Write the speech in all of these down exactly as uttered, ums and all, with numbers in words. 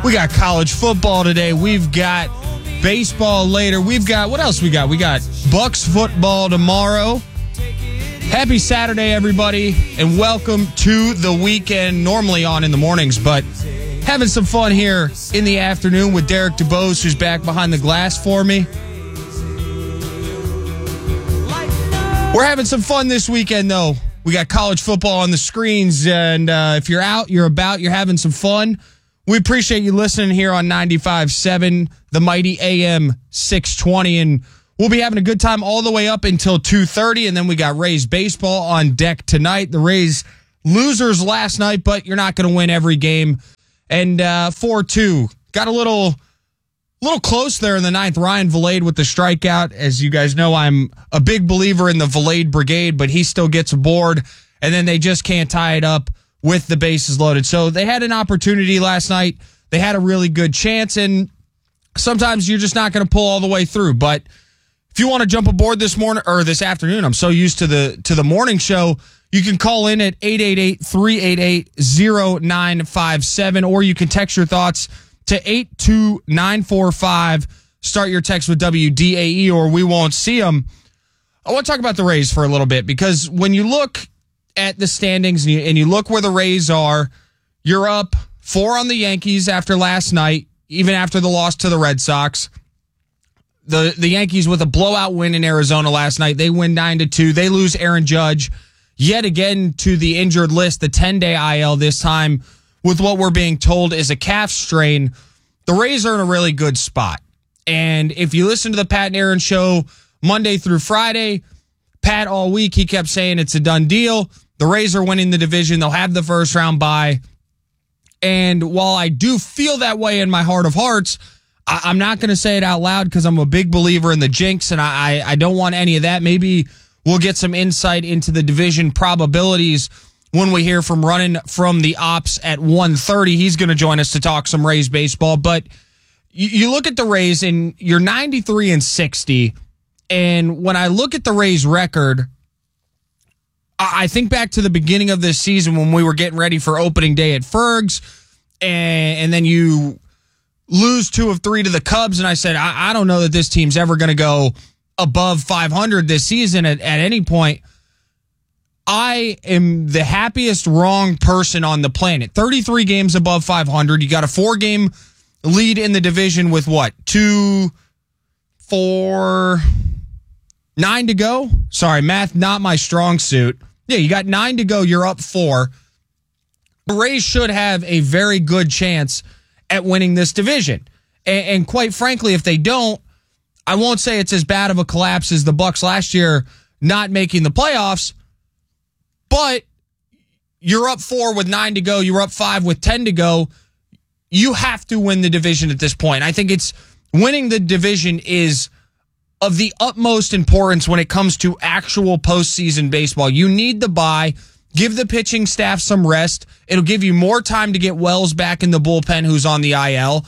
We got college football today. We've got baseball later. We've got, what else we got? We got Bucks football tomorrow. Happy Saturday, everybody, and welcome to the weekend. Normally on in the mornings, but having some fun here in the afternoon with Derek DuBose, who's back behind the glass for me. We're having some fun this weekend, though. We got college football on the screens, and uh, if you're out, you're about, you're having some fun. We appreciate you listening here on ninety-five point seven, the mighty A M six twenty, and we'll be having a good time all the way up until two thirty, and then we got Rays baseball on deck tonight. The Rays losers last night, but you're not going to win every game. And uh, four two, got a little little close there in the ninth. Ryan Vilade with the strikeout. As you guys know, I'm a big believer in the Vilade brigade, but he still gets aboard, and then they just can't tie it up with the bases loaded. So they had an opportunity last night. They had a really good chance, and sometimes you're just not going to pull all the way through. But if you want to jump aboard this morning or this afternoon, I'm so used to the to the morning show, you can call in at eight eight eight, three eight eight, zero nine five seven, or you can text your thoughts to eight two nine four five. Start your text with W D A E, or we won't see them. I want to talk about the Rays for a little bit, because when you look at the standings and you, and you look where the Rays are, you're up four on the Yankees after last night, even after the loss to the Red Sox. The the Yankees with a blowout win in Arizona last night. They win nine to two. They lose Aaron Judge yet again to the injured list, the ten-day I L this time, with what we're being told is a calf strain. The Rays are in a really good spot. And if you listen to the Pat and Aaron show Monday through Friday, Pat all week, he kept saying it's a done deal. The Rays are winning the division. They'll have the first round bye. And while I do feel that way in my heart of hearts, I, I'm not going to say it out loud because I'm a big believer in the jinx, and I, I, I don't want any of that. Maybe we'll get some insight into the division probabilities when we hear from Running from the Ops at one thirty. He's going to join us to talk some Rays baseball. But you, you look at the Rays, and you're ninety-three and sixty. And when I look at the Rays record, I think back to the beginning of this season when we were getting ready for opening day at Fergs, and, and then you lose two of three to the Cubs, and I said, I, I don't know that this team's ever going to go above five hundred this season at, at any point. I am the happiest wrong person on the planet. thirty-three games above five hundred. You got a four-game lead in the division with what? Two, four, nine to go? Sorry, math, not my strong suit. Yeah, you got nine to go. You're up four. The Rays should have a very good chance at winning this division. And, and quite frankly, if they don't, I won't say it's as bad of a collapse as the Bucks last year not making the playoffs, but you're up four with nine to go. You're up five with ten to go. You have to win the division at this point. I think it's winning the division is of the utmost importance when it comes to actual postseason baseball. You need the bye. Give the pitching staff some rest. It'll give you more time to get Wells back in the bullpen, who's on the I L.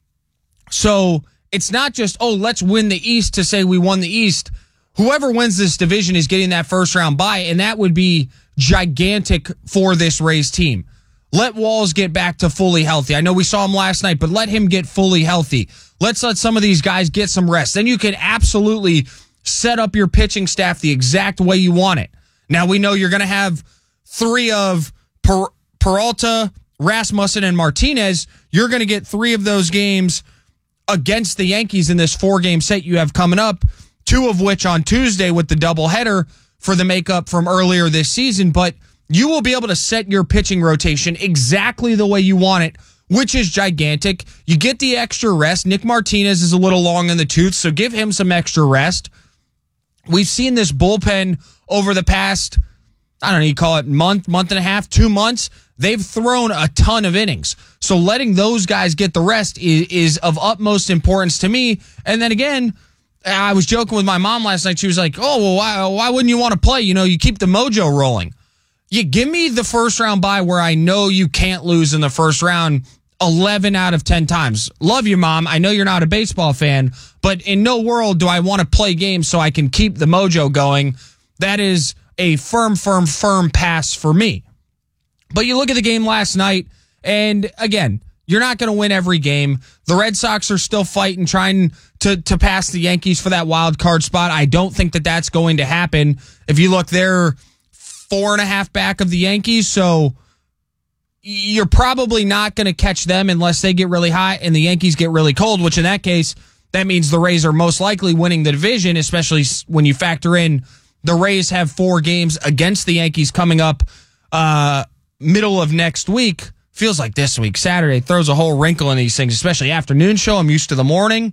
So it's not just, oh, let's win the East to say we won the East. Whoever wins this division is getting that first round bye, and that would be gigantic for this Rays team. Let Walls get back to fully healthy. I know we saw him last night, but let him get fully healthy. Let's let some of these guys get some rest. Then you can absolutely set up your pitching staff the exact way you want it. Now, we know you're going to have three of per- Peralta, Rasmussen, and Martinez. You're going to get three of those games against the Yankees in this four-game set you have coming up, two of which on Tuesday with the doubleheader for the makeup from earlier this season. But you will be able to set your pitching rotation exactly the way you want it, which is gigantic. You get the extra rest. Nick Martinez is a little long in the tooth, so give him some extra rest. We've seen this bullpen over the past, I don't know, you call it month, month and a half, two months. They've thrown a ton of innings. So letting those guys get the rest is, is of utmost importance to me. And then again, I was joking with my mom last night. She was like, oh, well, why, why wouldn't you want to play? You know, you keep the mojo rolling. You give me the first round bye where I know you can't lose in the first round eleven out of ten times. Love you, Mom. I know you're not a baseball fan, but in no world do I want to play games so I can keep the mojo going. That is a firm, firm, firm pass for me. But you look at the game last night, and again, You're not going to win every game. The Red Sox are still fighting, trying to, to pass the Yankees for that wild card spot. I don't think that that's going to happen. If you look, they're four and a half back of the Yankees, so you're probably not going to catch them unless they get really hot and the Yankees get really cold, which in that case, that means the Rays are most likely winning the division, especially when you factor in the Rays have four games against the Yankees coming up uh, middle of next week. Feels like this week. Saturday throws a whole wrinkle in these things, especially afternoon show. I'm used to the morning.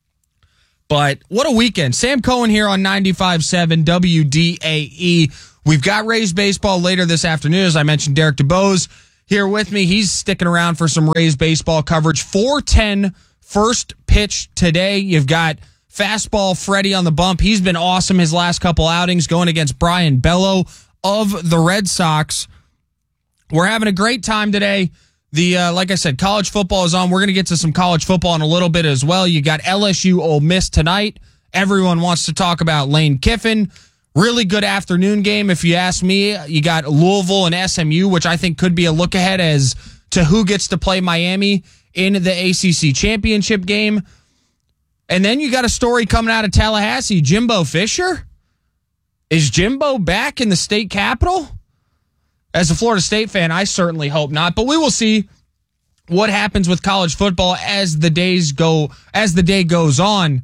But what a weekend. Sam Cohen here on ninety-five point seven W D A E. We've got Rays baseball later this afternoon. As I mentioned, Derek DeBose here with me. He's sticking around for some Rays baseball coverage. four ten first pitch today. You've got fastball Freddie on the bump. He's been awesome his last couple outings going against Brian Bello of the Red Sox. We're having a great time today. The uh, like I said, college football is on. We're going to get to some college football in a little bit as well. You got L S U Ole Miss tonight. Everyone wants to talk about Lane Kiffin. Really good afternoon game, if you ask me. You got Louisville and S M U, which I think could be a look ahead as to who gets to play Miami in the A C C championship game. And then you got a story coming out of Tallahassee. Jimbo Fisher? Is Jimbo back in the state capitol? As a Florida State fan, I certainly hope not, but we will see what happens with college football as the days go, as the day goes on.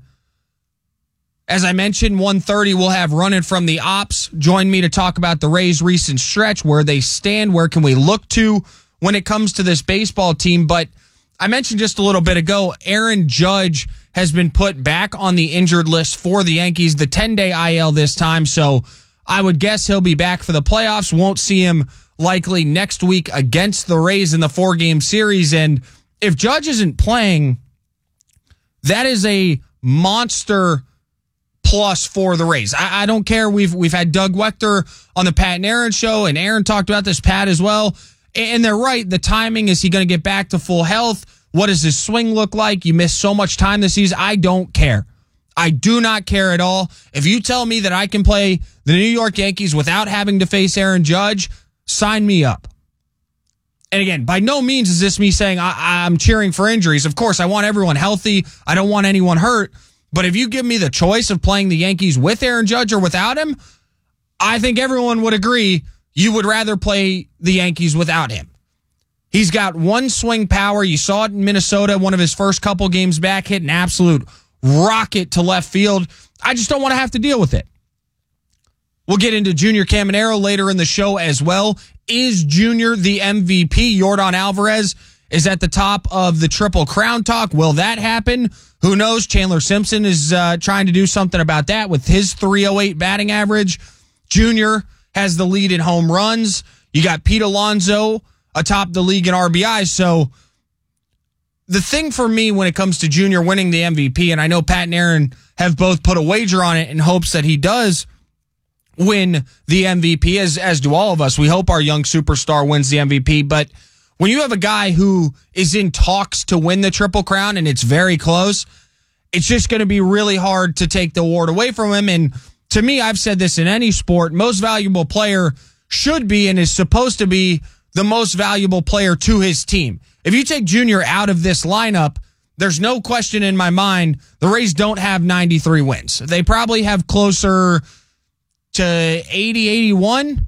As I mentioned, one thirty, we'll have Running from the Ops join me to talk about the Rays' recent stretch, where they stand, where can we look to when it comes to this baseball team. But I mentioned just a little bit ago, Aaron Judge has been put back on the injured list for the Yankees, the ten-day I L this time, so I would guess he'll be back for the playoffs. Won't see him likely next week against the Rays in the four-game series. And if Judge isn't playing, that is a monster plus for the Rays. I, I don't care. We've we've had Doug Wechter on the Pat and Aaron show, and Aaron talked about this, Pat, as well. And they're right. The timing, is he going to get back to full health? What does his swing look like? You missed so much time this season. I don't care. I do not care at all. If you tell me that I can play the New York Yankees without having to face Aaron Judge, sign me up. And again, by no means is this me saying I, I'm cheering for injuries. Of course, I want everyone healthy. I don't want anyone hurt. But if you give me the choice of playing the Yankees with Aaron Judge or without him, I think everyone would agree you would rather play the Yankees without him. He's got one swing power. You saw it in Minnesota, one of his first couple games back, hit an absolute rocket to left field. I just don't want to have to deal with it. We'll get into Junior Caminero later in the show as well. Is Junior the M V P? Yordan Alvarez is at the top of the Triple Crown talk. Will that happen? Who knows? Chandler Simpson is uh, trying to do something about that with his three oh eight batting average. Junior has the lead in home runs. You got Pete Alonso atop the league in R B Is. So the thing for me when it comes to Junior winning the M V P, and I know Pat and Aaron have both put a wager on it in hopes that he does win the M V P, as, as do all of us. We hope our young superstar wins the M V P. But when you have a guy who is in talks to win the Triple Crown and it's very close, it's just going to be really hard to take the award away from him. And to me, I've said this in any sport, most valuable player should be and is supposed to be the most valuable player to his team. If you take Junior out of this lineup, there's no question in my mind the Rays don't have ninety-three wins. They probably have closer to eighty, eighty-one.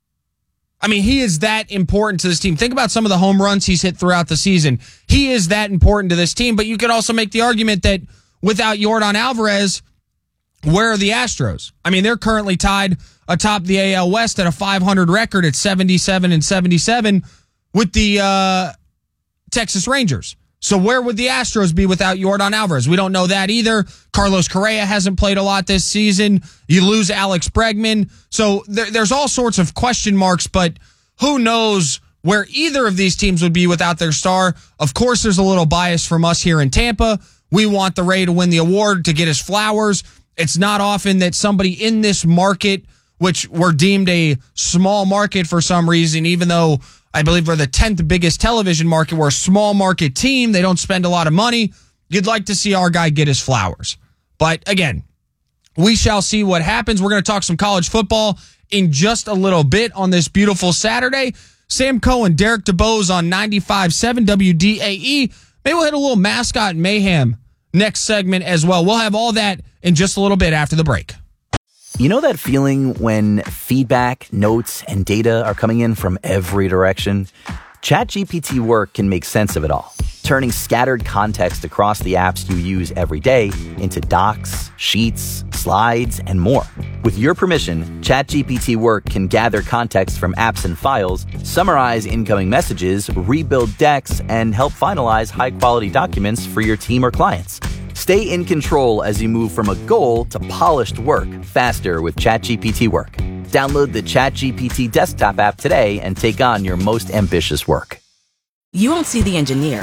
I mean, he is that important to this team. Think about some of the home runs he's hit throughout the season. He is that important to this team, but you could also make the argument that without Yordan Alvarez, where are the Astros? I mean, they're currently tied atop the A L West at a five hundred record at seventy-seven and seventy-seven with the uh, Texas Rangers. So where would the Astros be without Yordan Alvarez? We don't know that either. Carlos Correa hasn't played a lot this season. You lose Alex Bregman. So there, there's all sorts of question marks, but who knows where either of these teams would be without their star. Of course, there's a little bias from us here in Tampa. We want the Ray to win the award, to get his flowers. It's not often that somebody in this market, which we're deemed a small market for some reason, even though I believe we're the tenth biggest television market. We're a small market team. They don't spend a lot of money. You'd like to see our guy get his flowers. But again, we shall see what happens. We're going to talk some college football in just a little bit on this beautiful Saturday. Sam Cohen, Derek DeBose on ninety-five point seven W D A E. Maybe we'll hit a little mascot mayhem next segment as well. We'll have all that in just a little bit after the break. You know that feeling when feedback, notes, and data are coming in from every direction? ChatGPT Work can make sense of it all, turning scattered context across the apps you use every day into docs, sheets, slides, and more. With your permission, ChatGPT Work can gather context from apps and files, summarize incoming messages, rebuild decks, and help finalize high-quality documents for your team or clients. Stay in control as you move from a goal to polished work faster with ChatGPT Work. Download the ChatGPT desktop app today and take on your most ambitious work. You won't see the engineer,